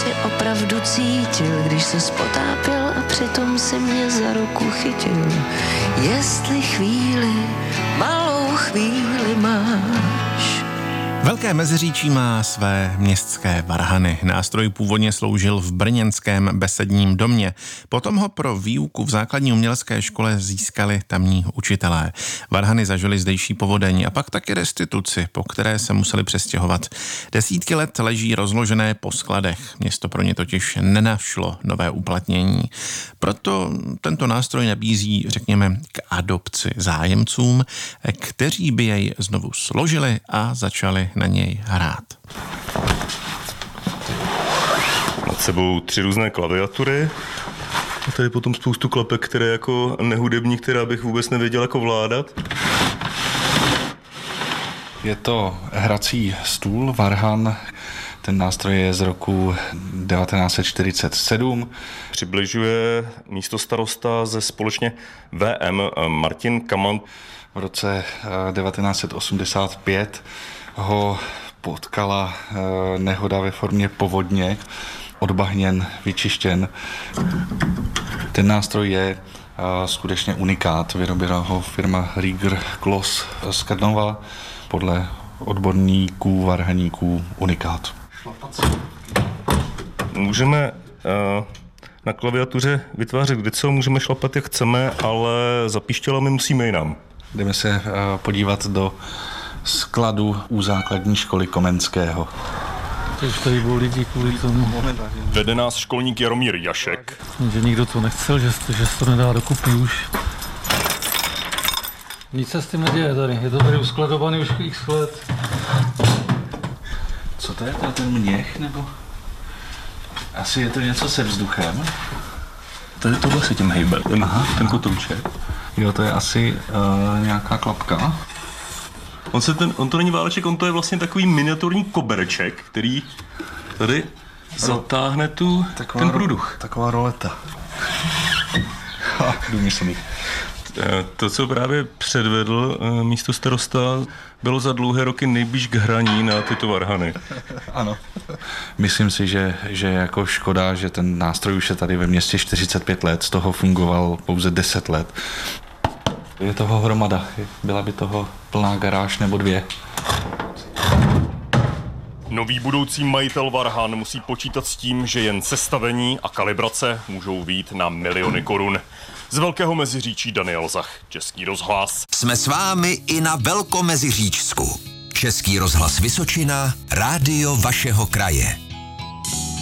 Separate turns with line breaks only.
si opravdu cítil, když se spotápěl a přitom si mě za ruku chytil. Jestli chvíli, malou chvíli máš.
Velké Meziříčí má své městské varhany. Nástroj původně sloužil v brněnském besedním domě. Potom ho pro výuku v základní umělecké škole získali tamní učitelé. Varhany zažili zdejší povodeň a pak taky restituci, po které se museli přestěhovat. Desítky let leží rozložené po skladech. Město pro ně totiž nenašlo nové uplatnění. Proto tento nástroj nabízí, řekněme, k adopci zájemcům, kteří by jej znovu složili a začali na něj hrát.
Nad sebou 3 různé klaviatury. A tady potom spoustu klapek, které jako nehudebník, která bych vůbec nevěděl jako vládat.
Je to hrací stůl, varhan. Ten nástroj je z roku 1947.
Přibližuje místostarosta ze společně VM Martin Kaman.
V roce 1985 ho potkala nehoda ve formě povodně, odbahněn, vyčištěn. Ten nástroj je skutečně unikát. Vyrobila ho firma Rieger Kloss z Krnova, podle odborníků, varhaníků unikát.
Můžeme na klaviatuře vytvářet kdy co, můžeme šlapat jak chceme, ale za píšťalami musíme jinam.
Jdeme se podívat do skladu u základní školy Komenského.
To už tady budou lidi kvůli tomu.
Vede nás školník Jaromír Jašek.
Že nikdo to nechcel, že se to nedá dokupy už. Nic se s tím neděje tady, je to tady uskladovaný už x let.
Co to je? To je ten měch, nebo? Asi je to něco se vzduchem.
Tohle se tím hejbe, ten kotouček.
Jo, to je asi nějaká klapka.
On to není váleček, on to je vlastně takový miniaturní kobereček, který tady zatáhne ten průduch.
Taková roleta. Důmyslný.
To, co právě předvedl místostarosta, bylo za dlouhé roky nejblíž k hraní na tyto varhany.
Ano. Myslím si, že jako škoda, že ten nástroj už je tady ve městě 45 let, z toho fungoval pouze 10 let. Je toho hromada. Byla by toho plná garáž nebo 2.
Nový budoucí majitel varhan musí počítat s tím, že jen sestavení a kalibrace můžou vyjít na miliony korun. Z Velkého Meziříčí Daniel Zach, Český rozhlas.
Jsme s vámi i na Velkomeziříčsku. Český rozhlas Vysočina, rádio vašeho kraje.